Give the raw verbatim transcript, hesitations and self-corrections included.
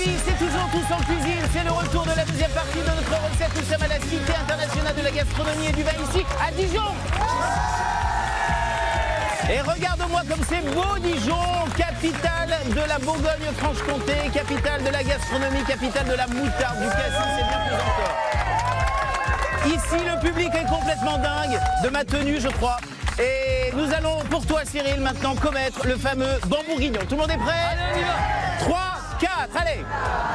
amis, c'est toujours Tous en cuisine, c'est le retour de la deuxième partie de notre recette. Nous sommes à la Cité internationale de la gastronomie et du vin ici, à Dijon. Et regarde-moi comme c'est beau Dijon, capitale de la Bourgogne-Franche-Comté, capitale de la gastronomie, capitale de la moutarde, du cassis et bien plus encore. Ici, le public est complètement dingue de ma tenue, je crois. Et nous allons, pour toi Cyril, maintenant commettre le fameux bambourguignon. Tout le monde est prêt? Allez, on y va. trois, quatre, allez.